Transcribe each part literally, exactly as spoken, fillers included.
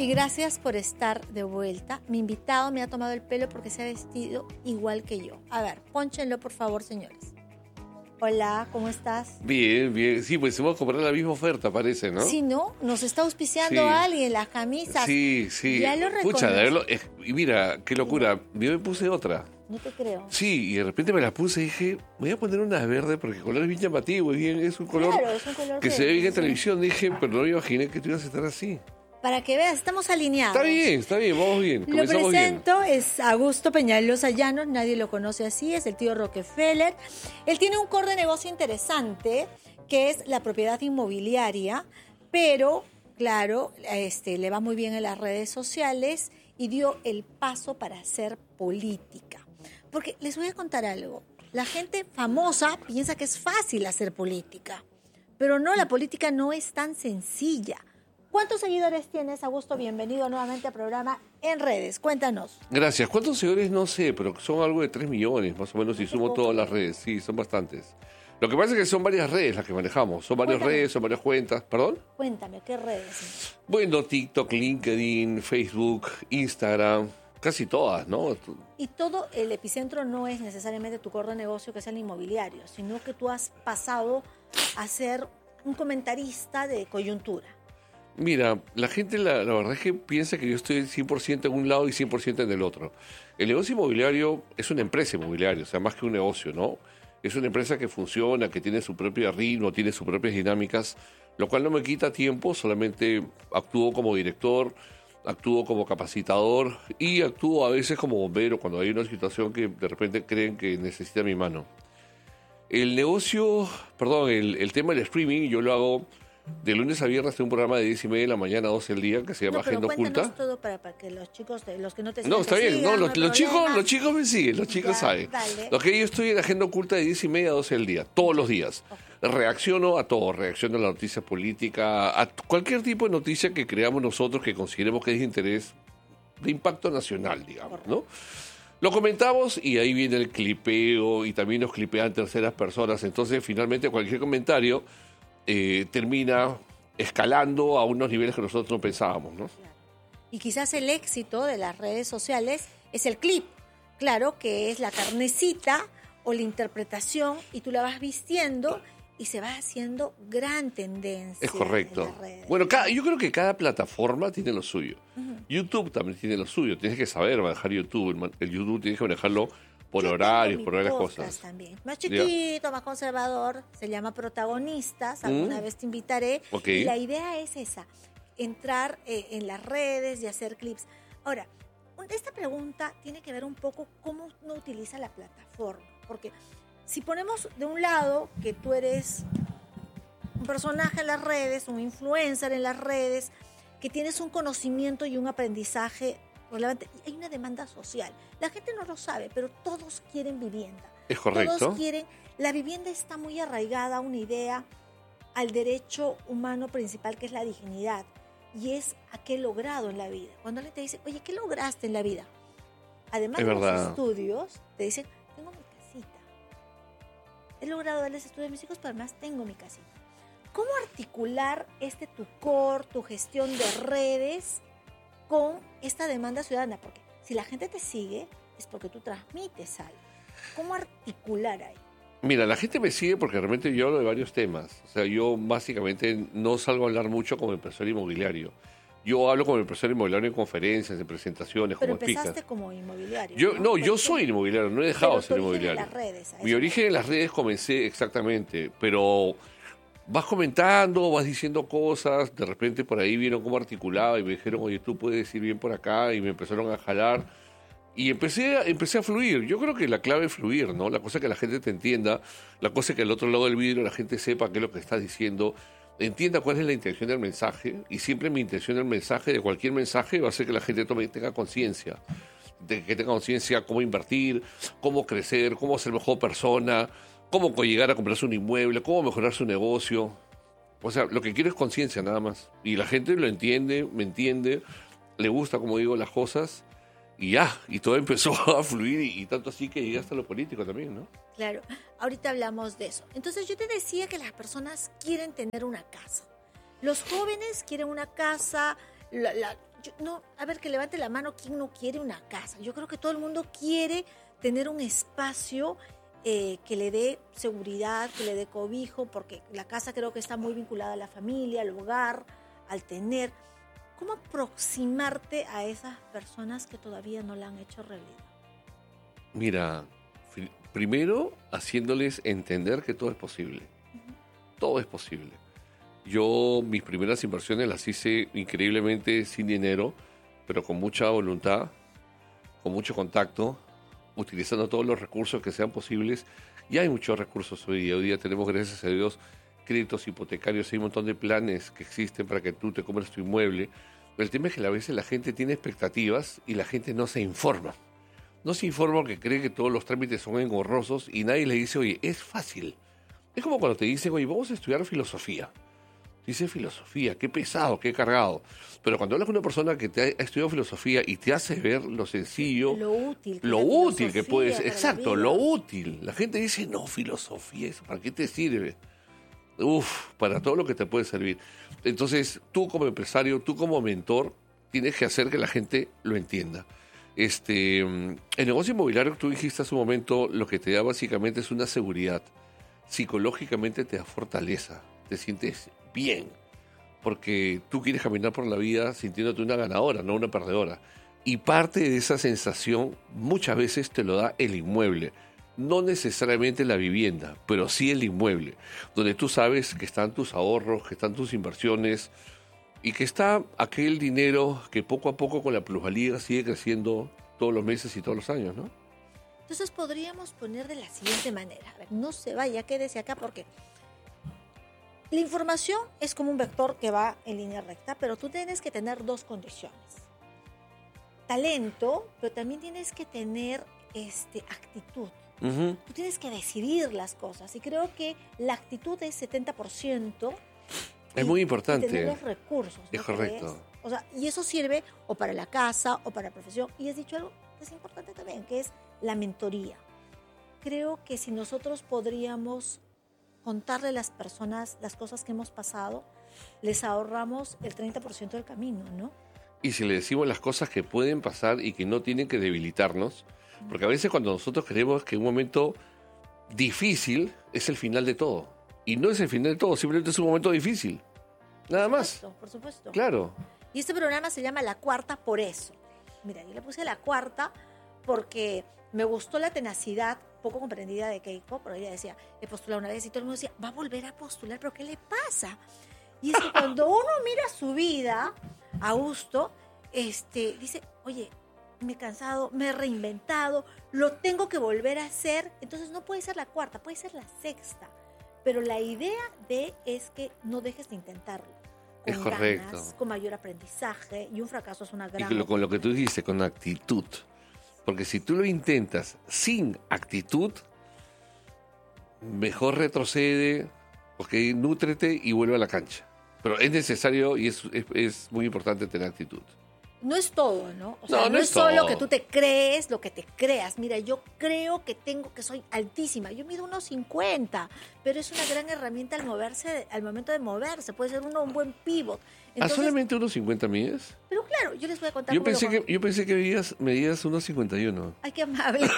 y gracias por estar de vuelta. Mi invitado me ha tomado el pelo porque se ha vestido igual que yo. A ver, pónchenlo por favor, señores. Hola, ¿cómo estás? Bien, bien. Sí, pues hemos comprado la misma oferta, parece, ¿no? Sí, ¿no? Nos está auspiciando Sí. alguien, las camisas. Sí, sí. Ya lo Pucha, de reconoce. verlo. eh, Y mira, qué locura. Yo me puse otra. No te creo. Sí, y de repente me la puse y dije, voy a poner una verde porque el color es bien llamativo, es, bien, es un color Claro, es un color que de- se ve bien en sí. televisión. Dije, pero no me imaginé que tú ibas a estar así. Para que veas, estamos alineados. Está bien, está bien, vamos bien. Lo Comenzamos bien. presento, es Augusto Peñalosa Llanos, nadie lo conoce así, es el tío Rockefeller. Él tiene un core de negocio interesante, que es la propiedad inmobiliaria, pero, claro, este, le va muy bien en las redes sociales y dio el paso para hacer política. Porque les voy a contar algo, la gente famosa piensa que es fácil hacer política, pero no, la política no es tan sencilla. ¿Cuántos seguidores tienes, Augusto? Bienvenido nuevamente al programa en redes. Cuéntanos. Gracias. ¿Cuántos seguidores? No sé, pero son algo de tres millones, más o menos, si No te sumo puedo todas creer. las redes. Sí, son bastantes. Lo que pasa es que son varias redes las que manejamos. Son varias Cuéntame. redes, son varias cuentas. ¿Perdón? Cuéntame, ¿qué redes? Bueno, TikTok, LinkedIn, Facebook, Instagram, casi todas, ¿no? Y todo el epicentro no es necesariamente tu core de negocio, que es el inmobiliario, sino que tú has pasado a ser un comentarista de coyuntura. Mira, la gente la, la verdad es que piensa que yo estoy cien por ciento en un lado y cien por ciento en el otro. El negocio inmobiliario es una empresa inmobiliaria, o sea, más que un negocio, ¿no? Es una empresa que funciona, que tiene su propio ritmo, tiene sus propias dinámicas, lo cual no me quita tiempo, solamente actúo como director, actúo como capacitador y actúo a veces como bombero cuando hay una situación que de repente creen que necesita mi mano. El negocio, perdón, el, el tema del streaming yo lo hago de lunes a viernes, tengo un programa de diez y media de la mañana a doce del día que se llama No, pero Agenda cuéntanos Oculta. todo para, para que los chicos, de- los que no te No, siguen, está te bien. sigan, No, los, hay los chicos, problema. los chicos me siguen, los chicos Ya, saben. dale. Lo que yo estoy en Agenda Oculta de diez y media a doce del día, todos los días. Reacciono a todo, reacciono a la noticia política, a t- cualquier tipo de noticia que creamos nosotros que consideremos que es de interés, de impacto nacional, digamos, ¿no? Lo comentamos y ahí viene el clipeo y también nos clipean terceras personas. Entonces, finalmente, cualquier comentario eh, termina escalando a unos niveles que nosotros no pensábamos, ¿no? Y quizás el éxito de las redes sociales es el clip. Claro que es la carnecita o la interpretación y tú la vas vistiendo y se va haciendo gran tendencia. Es correcto. en las redes. Bueno, cada- yo creo que cada plataforma tiene lo suyo. YouTube también tiene lo suyo. Tienes que saber manejar YouTube. El, man- el YouTube tienes que manejarlo por Yo horarios, tengo mi por varias podcast cosas. También. Más chiquito, más conservador, se llama Protagonistas, alguna Mm. vez te invitaré. Ok. Y la idea es esa, entrar eh, en las redes y hacer clips. Ahora, un- esta pregunta tiene que ver un poco cómo uno utiliza la plataforma, porque si ponemos de un lado que tú eres un personaje en las redes, un influencer en las redes, que tienes un conocimiento y un aprendizaje relevante, y hay una demanda social. La gente no lo sabe, pero todos quieren vivienda. Es correcto. Todos quieren, la vivienda está muy arraigada a una idea, al derecho humano principal que es la dignidad, y es a qué he logrado en la vida. Cuando alguien te dice, oye, ¿qué lograste en la vida? Además Es de verdad. los estudios, te dicen, tengo mi casita. He logrado darles estudio a mis hijos, pero además tengo mi casita. ¿Cómo articular este tu core, tu gestión de redes con esta demanda ciudadana? Porque si la gente te sigue, es porque tú transmites algo. ¿Cómo articular ahí? Mira, la gente me sigue porque realmente yo hablo de varios temas. O sea, yo básicamente no salgo a hablar mucho como empresario inmobiliario. Yo hablo como empresario inmobiliario en conferencias, en presentaciones, Pero como empezaste speaker. como inmobiliario. Yo, no, yo Porque- soy inmobiliario, no he dejado pero de ser tu origen inmobiliario. en las redes, a Mi eso origen en las redes comencé exactamente, pero vas comentando, vas diciendo cosas, de repente por ahí vieron cómo articulaba y me dijeron, oye, tú puedes ir bien por acá, y me empezaron a jalar. Y empecé a, empecé a fluir. Yo creo que la clave es fluir, ¿no? La cosa es que la gente te entienda, la cosa es que al otro lado del vidrio la gente sepa qué es lo que estás diciendo, entienda cuál es la intención del mensaje, y siempre mi intención del mensaje, de cualquier mensaje, va a ser que la gente tome, tenga conciencia, de que tenga conciencia cómo invertir, cómo crecer, cómo ser mejor persona, cómo llegar a comprarse un inmueble, cómo mejorar su negocio. O sea, lo que quiero es conciencia nada más. Y la gente lo entiende, me entiende, le gusta como digo las cosas, y ya, y todo empezó a fluir, y, y tanto así que llegué hasta lo político también, ¿no? Claro, ahorita hablamos de eso. Entonces yo te decía que las personas quieren tener una casa. Los jóvenes quieren una casa, la- la- yo, no, a ver, que levante la mano, ¿quién no quiere una casa? Yo creo que todo el mundo quiere tener un espacio eh, que le dé seguridad, que le dé cobijo, porque la casa creo que está muy vinculada a la familia, al hogar, al tener. ¿Cómo aproximarte a esas personas que todavía no la han hecho realidad? Mira, primero haciéndoles entender que todo es posible. Uh-huh. Todo es posible. Yo mis primeras inversiones las hice increíblemente sin dinero, pero con mucha voluntad, con mucho contacto, utilizando todos los recursos que sean posibles. Y hay muchos recursos hoy día. Hoy día tenemos, gracias a Dios, créditos hipotecarios, hay un montón de planes que existen para que tú te compres tu inmueble. Pero el tema es que a veces la gente tiene expectativas y la gente no se informa. No se informa porque cree que todos los trámites son engorrosos y nadie le dice, oye, es fácil. Es como cuando te dicen, oye, vamos a estudiar filosofía. Dice filosofía, qué pesado, qué cargado. Pero cuando hablas con una persona que te ha estudiado filosofía y te hace ver lo sencillo, lo útil, lo útil que puedes, exacto, lo útil. La gente dice, no, filosofía, ¿eso para qué te sirve? Uf, para todo lo que te puede servir. Entonces, tú como empresario, tú como mentor, tienes que hacer que la gente lo entienda. Este, el negocio inmobiliario que tú dijiste hace un momento, lo que te da básicamente es una seguridad. Psicológicamente te da fortaleza, te sientes bien, porque tú quieres caminar por la vida sintiéndote una ganadora, no una perdedora. Y parte de esa sensación muchas veces te lo da el inmueble. No necesariamente la vivienda, pero sí el inmueble, donde tú sabes que están tus ahorros, que están tus inversiones y que está aquel dinero que poco a poco con la plusvalía sigue creciendo todos los meses y todos los años, ¿no? Entonces podríamos poner de la siguiente manera. A ver, no se vaya, quédese acá porque la información es como un vector que va en línea recta, pero tú tienes que tener dos condiciones. Talento, pero también tienes que tener este, actitud. Uh-huh. Tú tienes que decidir las cosas y creo que la actitud es setenta por ciento. Es y, muy importante. Y tener los recursos. ¿No es correcto. crees? O sea, y eso sirve o para la casa o para la profesión. Y has dicho algo que es importante también, que es la mentoría. Creo que si nosotros podríamos contarle a las personas las cosas que hemos pasado, les ahorramos el treinta por ciento del camino, ¿no? Y si le decimos las cosas que pueden pasar y que no tienen que debilitarnos, porque a veces cuando nosotros creemos que un momento difícil es el final de todo, y no es el final de todo, simplemente es un momento difícil, nada por más. supuesto, por supuesto. Claro. Y este programa se llama La Cuarta por eso. Mira, yo le puse La Cuarta porque me gustó la tenacidad poco comprendida de Keiko, porque ella decía, he postulado una vez y todo el mundo decía, va a volver a postular, pero ¿qué le pasa? Y es que cuando uno mira su vida a gusto, este, dice, oye, me he cansado, me he reinventado, lo tengo que volver a hacer, entonces no puede ser la cuarta, puede ser la sexta, pero la idea de es que no dejes de intentarlo. Con es correcto. Ganas, con mayor aprendizaje, y un fracaso es una gran... Y con lo que tú dijiste, con actitud. Porque si tú lo intentas sin actitud, mejor retrocede, porque nútrete y vuelve a la cancha. Pero es necesario y es, es, es muy importante tener actitud. No es todo, ¿no? O sea, no, no, no es, es solo todo. que tú te crees lo que te creas. Mira, yo creo que tengo, que soy altísima. Yo mido unos cincuenta, pero es una gran herramienta al moverse, al momento de moverse. Puede ser uno un buen pivot. Entonces, ¿Ah, solamente unos cincuenta mides? Pero claro, yo les voy a contar. Yo cómo pensé, lo que, yo pensé que medías, medías unos cincuenta y uno. Ay, qué amable.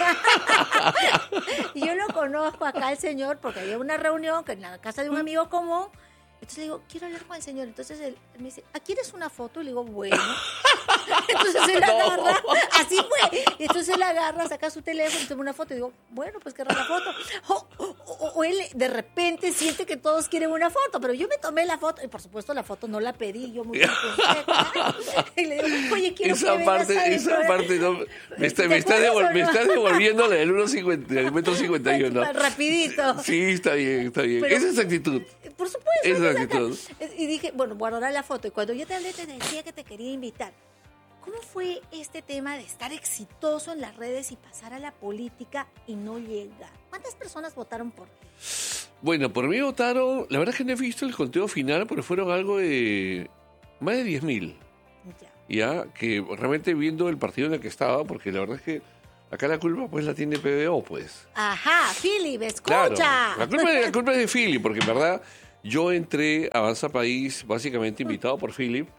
Y yo lo conozco acá al señor porque había una reunión que en la casa de un amigo común. Entonces le digo, quiero hablar con el señor. Entonces él, él me dice, ¿ah, quieres una foto? Y le digo, bueno. Entonces él agarra, así fue. Y entonces él agarra, saca su teléfono y toma una foto. Y digo, bueno, pues querrá la foto. O, o, o él de repente siente que todos quieren una foto, pero yo me tomé la foto. Y por supuesto la foto no la pedí, yo muy Y le digo, oye, quiero esa que parte, vengas a esa parte no, me está, me está, devol, me está devolviendo la del uno cincuenta, del metro cincuenta y uno. Rapidito. Sí, está bien, está bien. Pero, esa es actitud. Por supuesto. Esa actitud. Y dije, bueno, guardará la foto. Y cuando yo te hablé, te decía que te quería invitar. ¿Cómo fue este tema de estar exitoso en las redes y pasar a la política y no llegar? ¿Cuántas personas votaron por ti? Bueno, por mí votaron, la verdad es que no he visto el conteo final, pero fueron algo de más de diez mil. Ya. Ya, que realmente viendo el partido en el que estaba, porque la verdad es que acá la culpa pues la tiene P B O, pues. Ajá, Philip, escucha. Claro, la culpa, la culpa es de Philip, porque en verdad yo entré a Avanza País básicamente invitado por Philip.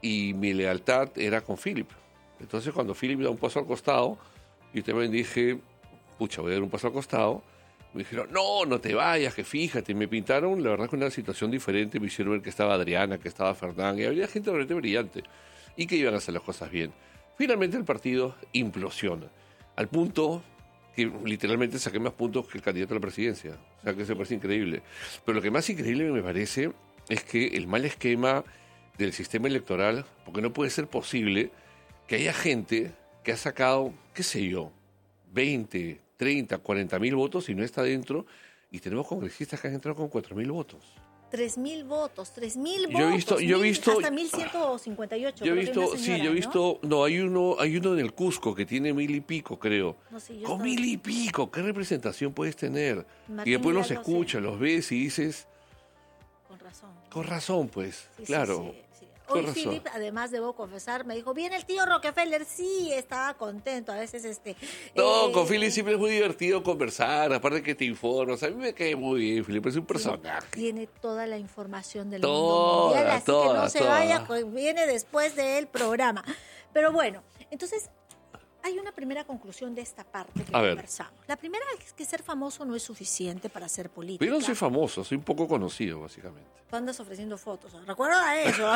y mi lealtad era con Philip. Entonces cuando Philip da un paso al costado, yo también dije, pucha, voy a dar un paso al costado. Me dijeron, no, no te vayas, que fíjate. Me pintaron, la verdad, que una situación diferente. Me hicieron ver que estaba Adriana, que estaba Fernán, y había gente realmente brillante y que iban a hacer las cosas bien. Finalmente el partido implosiona, al punto que literalmente saqué más puntos que el candidato a la presidencia. O sea, que eso parece increíble. Pero lo que más increíble me parece es que el mal esquema del sistema electoral, porque no puede ser posible que haya gente que ha sacado, qué sé yo, veinte, treinta, cuarenta mil votos y no está dentro, y tenemos congresistas que han entrado con cuatro mil votos. Tres mil votos, tres mil votos. Yo he visto, yo he mil, visto, hasta mil ciento cincuenta y ocho. Yo he visto, señora, sí, yo he visto, ¿no? no, hay uno, hay uno en el Cusco que tiene mil y pico, creo. No, sí, con mil y pico, ¿qué representación puedes tener? Martín, y después los escuchas, los ves y dices, con razón. Con razón, pues, sí, claro. Sí, sí, sí. Hoy Philip, además debo confesar, me dijo, viene el tío Rockefeller, sí, estaba contento, a veces este... No, eh, con Philip siempre es muy divertido conversar, aparte que te informas, a mí me cae muy bien, Philip es un personaje. Tiene toda la información del toda, mundo mundial, así toda, que no se toda. vaya, viene después del programa. Pero bueno, entonces... Hay una primera conclusión de esta parte que a conversamos. Ver. La primera es que ser famoso no es suficiente para ser político. Pero no soy famoso, soy un poco conocido, básicamente. Tú andas ofreciendo fotos, recuerda eso.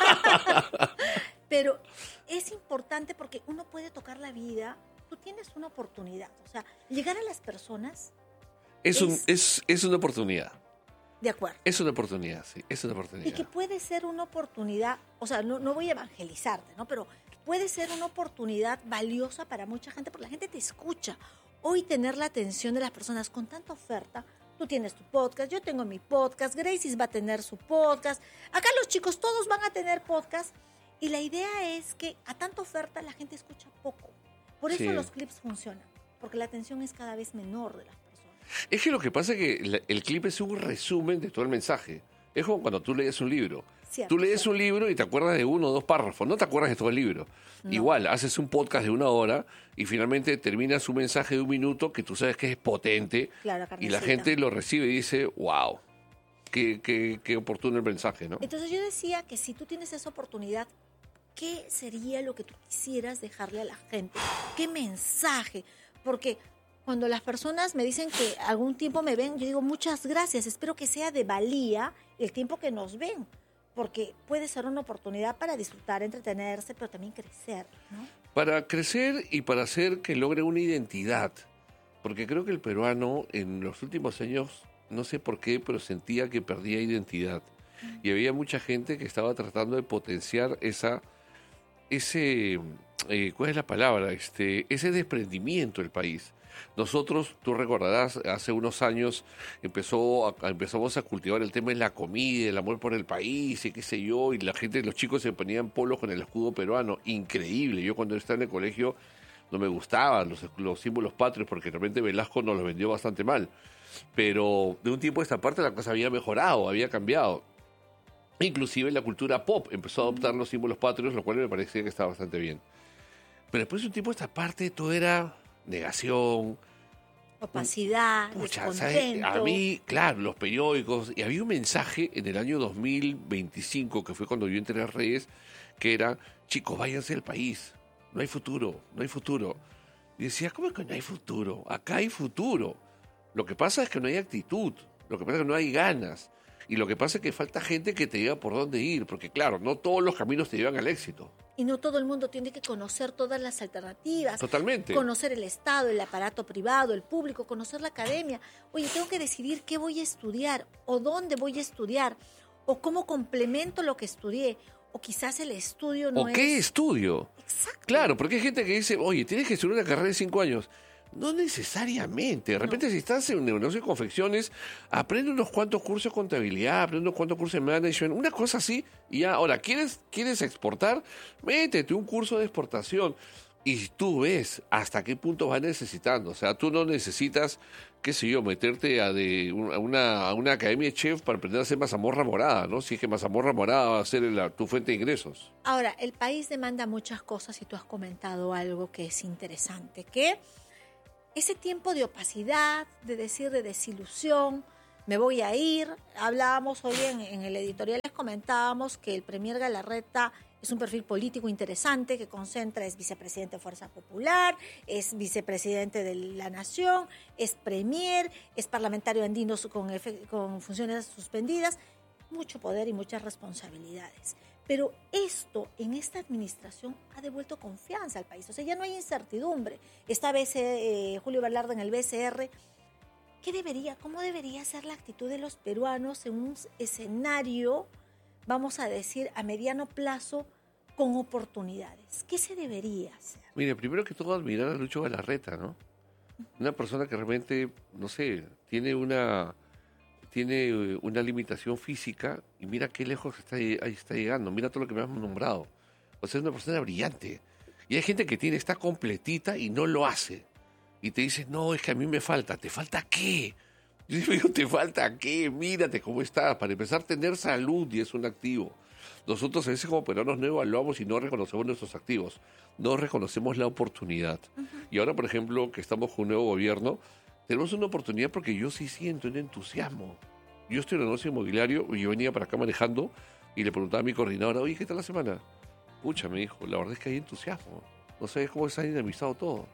Pero es importante porque uno puede tocar la vida, tú tienes una oportunidad. O sea, llegar a las personas... Es, es, un, es, es una oportunidad. De acuerdo. Es una oportunidad, sí, es una oportunidad. Y que puede ser una oportunidad, o sea, no, no voy a evangelizarte, ¿no? Pero puede ser una oportunidad valiosa para mucha gente, porque la gente te escucha. Hoy tener la atención de las personas con tanta oferta, tú tienes tu podcast, yo tengo mi podcast, Gracie va a tener su podcast, acá los chicos todos van a tener podcast, y la idea es que a tanta oferta la gente escucha poco. Por eso sí. Los clips funcionan, porque la atención es cada vez menor de las personas. Es que lo que pasa es que el clip es un resumen de todo el mensaje. Es como cuando tú lees un libro. Cierto, tú lees cierto. un libro y te acuerdas de uno o dos párrafos, no te acuerdas de todo el libro. No. Igual, haces un podcast de una hora y finalmente terminas un mensaje de un minuto que tú sabes que es potente, claro, y la gente lo recibe y dice, wow, qué, qué, qué oportuno el mensaje, ¿no? Entonces yo decía que si tú tienes esa oportunidad, ¿qué sería lo que tú quisieras dejarle a la gente? ¿Qué mensaje? Porque cuando las personas me dicen que algún tiempo me ven, yo digo, muchas gracias, espero que sea de valía el tiempo que nos ven, porque puede ser una oportunidad para disfrutar, entretenerse, pero también crecer, ¿no? Para crecer y para hacer que logre una identidad, porque creo que el peruano en los últimos años, no sé por qué, pero sentía que perdía identidad. Mm. Y había mucha gente que estaba tratando de potenciar esa, ese, eh, ¿cuál es la palabra? Este, ese desprendimiento del país. Nosotros, tú recordarás, hace unos años empezó a, empezamos a cultivar el tema de la comida, el amor por el país y qué sé yo, y la gente, los chicos se ponían polos con el escudo peruano, increíble. Yo cuando estaba en el colegio no me gustaban los, los símbolos patrios porque de repente Velasco nos los vendió bastante mal, pero de un tiempo a esta parte la cosa había mejorado, había cambiado. Inclusive la cultura pop empezó a adoptar los símbolos patrios, lo cual me parecía que estaba bastante bien. Pero después de un tiempo a esta parte todo era negación, opacidad, pucha, ¿sabes? A mí, claro, los periódicos, y había un mensaje en el año dos mil veinticinco, que fue cuando yo entré a Reyes, que era, chicos, váyanse del país, no hay futuro, no hay futuro. Y decía, ¿cómo es que no hay futuro? Acá hay futuro. Lo que pasa es que no hay actitud, lo que pasa es que no hay ganas, y lo que pasa es que falta gente que te diga por dónde ir, porque claro, no todos los caminos te llevan al éxito. Y no todo el mundo tiene que conocer todas las alternativas. Totalmente. Conocer el Estado, el aparato privado, el público, conocer la academia. Oye, tengo que decidir qué voy a estudiar, o dónde voy a estudiar, o cómo complemento lo que estudié, o quizás el estudio no es... ¿O es... qué estudio? Exacto. Claro, porque hay gente que dice, oye, tienes que estudiar una carrera de cinco años. No necesariamente. De repente, no. Si estás en un negocio de confecciones, aprende unos cuantos cursos de contabilidad, aprende unos cuantos cursos de management, una cosa así, y ya, ahora, ¿quieres, ¿quieres exportar? Métete un curso de exportación. Y tú ves hasta qué punto vas necesitando. O sea, tú no necesitas, qué sé yo, meterte a, de, a, una, a una academia de chef para aprender a hacer mazamorra morada, ¿no? Si es que mazamorra morada va a ser la, tu fuente de ingresos. Ahora, el país demanda muchas cosas y tú has comentado algo que es interesante, que ese tiempo de opacidad, de decir de desilusión, me voy a ir. Hablábamos hoy en, en el editorial, les comentábamos que el premier Galarreta Es un perfil político interesante que concentra, es vicepresidente de Fuerza Popular, es vicepresidente de la Nación, es premier, es parlamentario andino con, efe, con funciones suspendidas, mucho poder y muchas responsabilidades. Pero esto en esta administración ha devuelto confianza al país. O sea, ya no hay incertidumbre. Esta vez eh, Julio Velarde en el B C R, ¿qué debería, cómo debería ser la actitud de los peruanos en un escenario, vamos a decir, a mediano plazo, con oportunidades? ¿Qué se debería hacer? Mire, primero que todo admirar a Lucho Galarreta, ¿no? Una persona que realmente, no sé, tiene una... tiene una limitación física y mira qué lejos está, ahí está llegando, mira todo lo que me has nombrado. O sea, es una persona brillante. Y hay gente que tiene, está completita y no lo hace. Y te dice, no, es que a mí me falta. ¿Te falta qué? Yo digo, ¿te falta qué? Mírate cómo estás. Para empezar, tener salud y es un activo. Nosotros a veces como peruanos no evaluamos y no reconocemos nuestros activos. No reconocemos la oportunidad. Uh-huh. Y ahora, por ejemplo, que estamos con un nuevo gobierno, tenemos una oportunidad porque yo sí siento un entusiasmo. Yo estoy en el negocio inmobiliario y yo venía para acá manejando y le preguntaba a mi coordinadora, oye, ¿qué tal la semana? Pucha, me dijo, la verdad es que hay entusiasmo. No sabes cómo está dinamizado todo.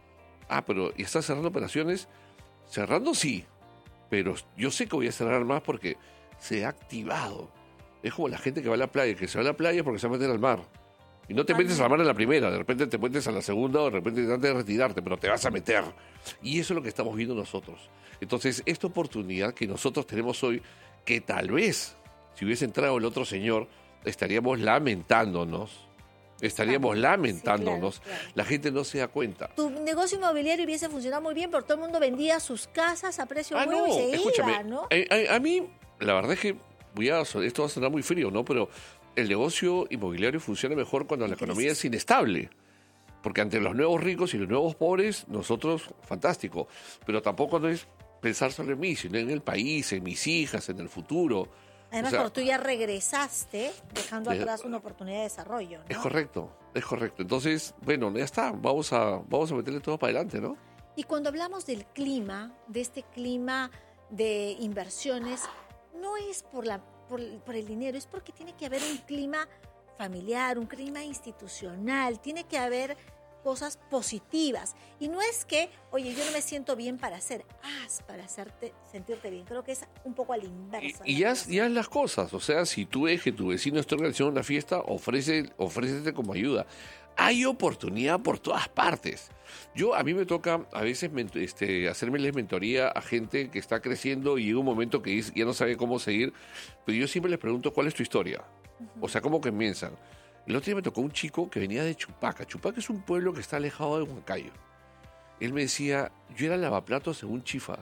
Ah, pero ¿y estás cerrando operaciones? Cerrando sí, pero yo sé que voy a cerrar más porque se ha activado. Es como la gente que va a la playa, que se va a la playa porque se va a meter al mar. Y no te metes a la mar en la primera, de repente te metes a la segunda o de repente antes de retirarte, pero te vas a meter. Y eso es lo que estamos viendo nosotros. Entonces, esta oportunidad que nosotros tenemos hoy, que tal vez, si hubiese entrado el otro señor, estaríamos lamentándonos. Estaríamos claro, lamentándonos. Sí, claro, claro. La gente no se da cuenta. Tu negocio inmobiliario hubiese funcionado muy bien, pero todo el mundo vendía sus casas a precio ah, bueno no, y se escúchame, iba, ¿no? A, a, a mí, la verdad es que, voy a, esto va a sonar muy frío, ¿no? Pero el negocio inmobiliario funciona mejor cuando la economía es inestable. Porque ante los nuevos ricos y los nuevos pobres, nosotros, fantástico. Pero tampoco no es pensar solo en mí, sino en el país, en mis hijas, en el futuro. Además, o sea, porque tú ya regresaste dejando de, atrás una oportunidad de desarrollo, ¿no? Es correcto, es correcto. Entonces, bueno, ya está, vamos a, vamos a meterle todo para adelante, ¿no? Y cuando hablamos del clima, de este clima de inversiones, no es por la Por, por el dinero, es porque tiene que haber un clima familiar, un clima institucional, tiene que haber cosas positivas. Y no es que, oye, yo no me siento bien para hacer, haz para hacerte sentirte bien. Creo que es un poco a la inversa. Y, y haz, y haz las cosas. O sea, si tú ves que tu vecino está organizando una fiesta, ofrece, ofrécete como ayuda. Hay oportunidad por todas partes. Yo, a mí me toca a veces este, hacerme la mentoría a gente que está creciendo y llega un momento que ya no sabe cómo seguir, pero yo siempre les pregunto cuál es tu historia. Uh-huh. O sea, ¿cómo comienzan? El otro día me tocó un chico que venía de Chupaca. Chupaca es un pueblo que está alejado de Huancayo. Él me decía, yo era lavaplatos en un chifa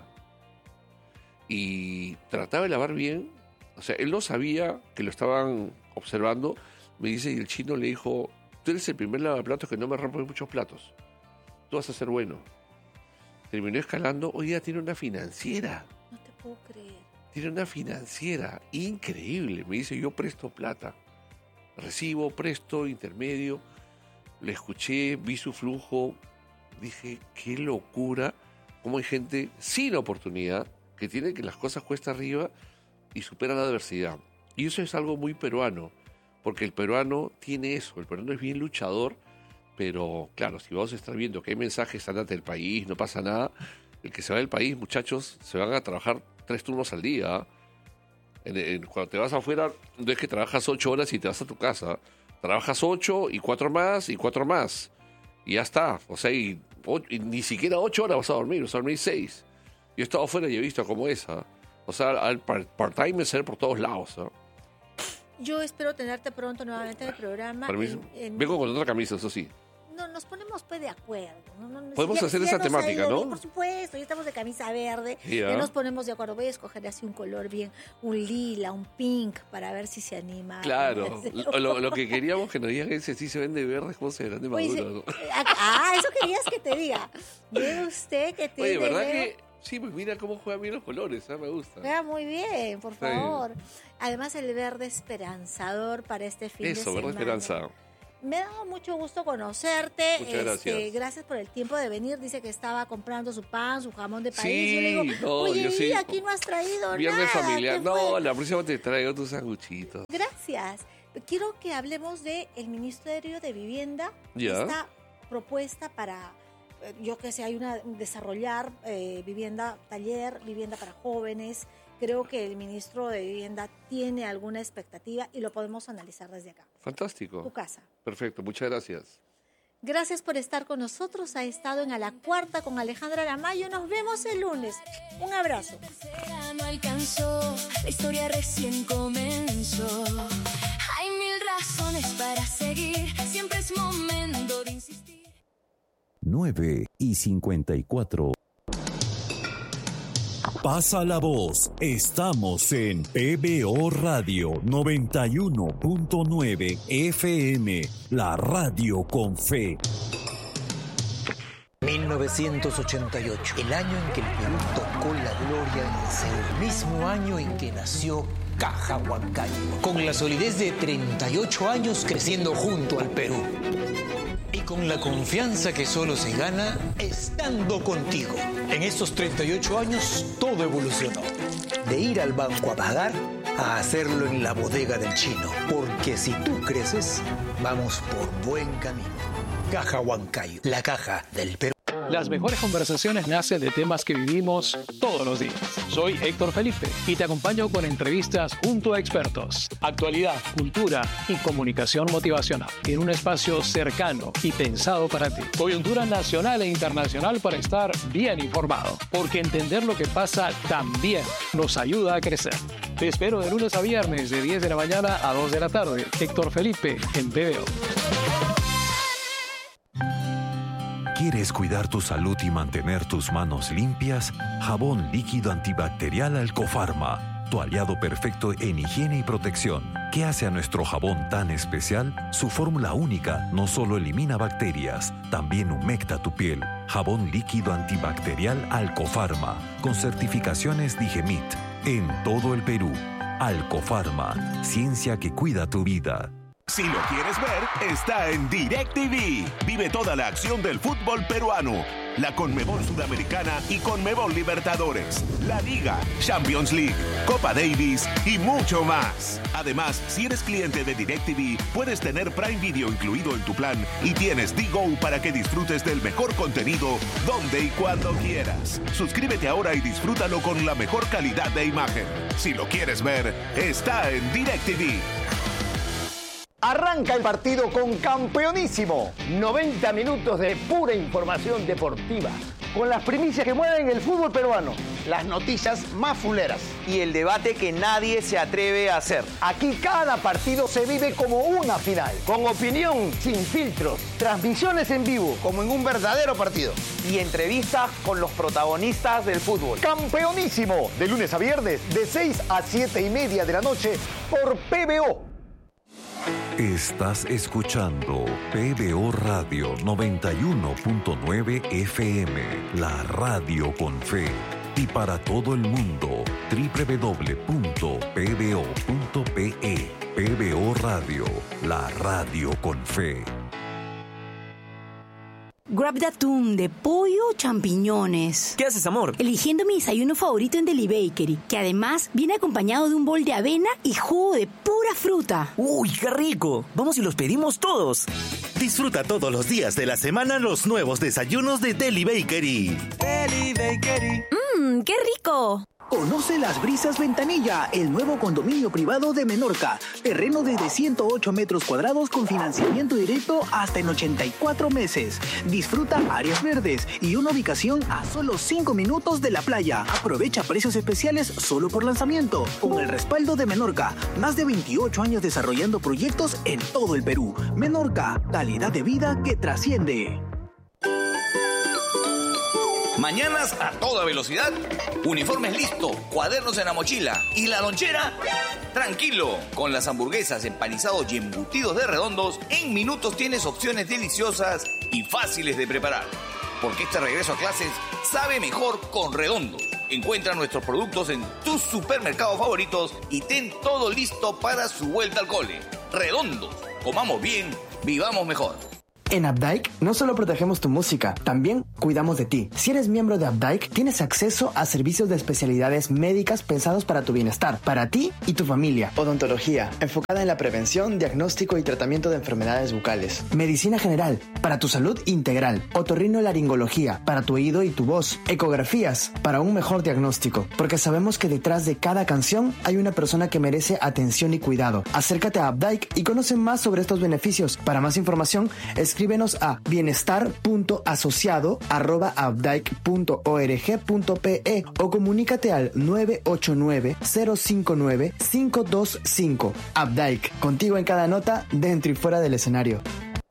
y trataba de lavar bien. O sea, él no sabía que lo estaban observando. Me dice, y el chino le dijo, tú eres el primer lavaplatos que no me rompe muchos platos. Tú vas a ser bueno. Terminó escalando, hoy día tiene una financiera. No te puedo creer. Tiene una financiera increíble. Me dice, yo presto plata. Recibo, presto, intermedio. Le escuché, vi su flujo. Dije, qué locura. Cómo hay gente sin oportunidad que tiene que las cosas cuesta arriba y supera la adversidad. Y eso es algo muy peruano. Porque el peruano tiene eso. El peruano es bien luchador. Pero, claro, si vamos a estar viendo que hay mensajes, andate del país, no pasa nada, el que se va del país, muchachos, se van a trabajar tres turnos al día. En, en, cuando te vas afuera, no es que trabajas ocho horas y te vas a tu casa. Trabajas ocho y cuatro más y cuatro más. Y ya está. O sea, y, o, y ni siquiera ocho horas vas a dormir, vas a dormir seis. Yo he estado afuera y he visto cómo es. ¿eh? O sea, el part-time es ser por todos lados. ¿eh? Yo espero tenerte pronto nuevamente en el programa. En, en... Vengo con otra camisa, eso sí. No, nos ponemos pues de acuerdo. No, no, Podemos si hacer ya, esa ya temática, ¿no? Bien, por supuesto, ya estamos de camisa verde. Yeah. Ya nos ponemos de acuerdo. Voy a escoger así un color bien, un lila, un pink, para ver si se anima. Claro, lo, lo que queríamos que nos digan es si se vende verde, ¿cómo se verán de maduro? ¿No? Ah, eso querías que te diga. Ve usted que tiene... Oye, ¿verdad que...? Sí, pues mira cómo juegan bien los colores, ¿eh? Me gusta. Juega muy bien, por favor. Sí. Además, el verde esperanzador para este fin Eso, de semana. Eso, verde esperanza. Me ha dado mucho gusto conocerte. Muchas este, gracias. Gracias por el tiempo de venir. Dice que estaba comprando su pan, su jamón de país. Sí, yo le digo, no, oye, yo sí. aquí no has traído Viernes nada. familiar. No, la próxima te traigo tus sanguchitos. Gracias. quiero que hablemos del Ministerio de Vivienda, Ya. esta propuesta para, eh, yo que sé, hay una desarrollar eh, vivienda taller, vivienda para jóvenes. Creo que el ministro de Vivienda tiene alguna expectativa y lo podemos analizar desde acá. Fantástico. Tu casa. Perfecto, muchas gracias. Gracias por estar con nosotros. Ha estado en A la Cuarta con Alejandra Aramayo. Nos vemos el lunes. Un abrazo. No alcanzó, la historia recién comenzó. Hay mil razones para seguir, siempre es momento de insistir. nueve y cincuenta y cuatro. Pasa la voz. Estamos en P B O Radio noventa y uno punto nueve F M, la radio con fe. mil novecientos ochenta y ocho, el año en que el Perú tocó la gloria en Seúl, mismo año en que nació Caja Huancayo, con la solidez de treinta y ocho años creciendo junto al Perú. Y con la confianza que solo se gana estando contigo. En estos treinta y ocho años todo evolucionó. De ir al banco a pagar a hacerlo en la bodega del chino. Porque si tú creces, vamos por buen camino. Caja Huancayo, la caja del Perú. Las mejores conversaciones nacen de temas que vivimos todos los días. Soy Héctor Felipe y te acompaño con entrevistas junto a expertos, actualidad, cultura y comunicación motivacional en un espacio cercano y pensado para ti. Coyuntura nacional e internacional para estar bien informado, porque entender lo que pasa también nos ayuda a crecer. Te espero de lunes a viernes de diez de la mañana a dos de la tarde. Héctor Felipe en P B O. ¿Quieres cuidar tu salud y mantener tus manos limpias? Jabón líquido antibacterial Alcofarma, tu aliado perfecto en higiene y protección. ¿Qué hace a nuestro jabón tan especial? Su fórmula única no solo elimina bacterias, también humecta tu piel. Jabón líquido antibacterial Alcofarma, con certificaciones Digemit, en todo el Perú. Alcofarma, ciencia que cuida tu vida. Si lo quieres ver, está en DirecTV. Vive toda la acción del fútbol peruano, la Conmebol Sudamericana y Conmebol Libertadores, la Liga, Champions League, Copa Davis y mucho más. Además, si eres cliente de DirecTV, puedes tener Prime Video incluido en tu plan y tienes D-Go para que disfrutes del mejor contenido donde y cuando quieras. Suscríbete ahora y disfrútalo con la mejor calidad de imagen. Si lo quieres ver, está en DirecTV. Arranca el partido con Campeonísimo. noventa minutos de pura información deportiva. Con las primicias que mueven el fútbol peruano. Las noticias más fuleras. Y el debate que nadie se atreve a hacer. Aquí cada partido se vive como una final. Con opinión, sin filtros. Transmisiones en vivo, como en un verdadero partido. Y entrevistas con los protagonistas del fútbol. Campeonísimo. De lunes a viernes, de seis a siete y media de la noche, por P B O. Estás escuchando P B O Radio noventa y uno punto nueve F M, la radio con fe. Y para todo el mundo, doble u doble u doble u punto p b o punto p e. P B O Radio, la radio con fe. Grab de atún, de pollo o champiñones. ¿Qué haces, amor? Eligiendo mi desayuno favorito en Deli Bakery, que además viene acompañado de un bol de avena y jugo de pura fruta. ¡Uy, qué rico! Vamos y los pedimos todos. Disfruta todos los días de la semana los nuevos desayunos de Deli Bakery. Deli Bakery. ¡Mmm, qué rico! Conoce Las Brisas Ventanilla, el nuevo condominio privado de Menorca. Terreno desde ciento ocho metros cuadrados con financiamiento directo hasta en ochenta y cuatro meses. Disfruta áreas verdes y una ubicación a solo cinco minutos de la playa. Aprovecha precios especiales solo por lanzamiento. Con el respaldo de Menorca, más de veintiocho años desarrollando proyectos en todo el Perú. Menorca, calidad de vida que trasciende. Mañanas a toda velocidad, uniformes listo, cuadernos en la mochila y la lonchera. Tranquilo, con las hamburguesas, empanizados y embutidos de Redondos, en minutos tienes opciones deliciosas y fáciles de preparar. Porque este regreso a clases sabe mejor con Redondos. Encuentra nuestros productos en tus supermercados favoritos y ten todo listo para su vuelta al cole. Redondos, comamos bien, vivamos mejor. En Updike no solo protegemos tu música, también cuidamos de ti. Si eres miembro de Updike, tienes acceso a servicios de especialidades médicas pensados para tu bienestar, para ti y tu familia. Odontología, enfocada en la prevención, diagnóstico y tratamiento de enfermedades bucales. Medicina general, para tu salud integral. Otorrinolaringología, para tu oído y tu voz. Ecografías, para un mejor diagnóstico. Porque sabemos que detrás de cada canción hay una persona que merece atención y cuidado. Acércate a Updike y conoce más sobre estos beneficios. Para más información, escribe Escríbenos a bienestar punto asociado arroba updike punto org punto pe o comunícate al nueve ocho nueve, cero cinco nueve, cinco dos cinco. Updike, contigo en cada nota, dentro y fuera del escenario.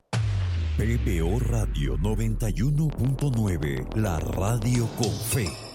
P P O Radio noventa y uno punto nueve, la radio con fe.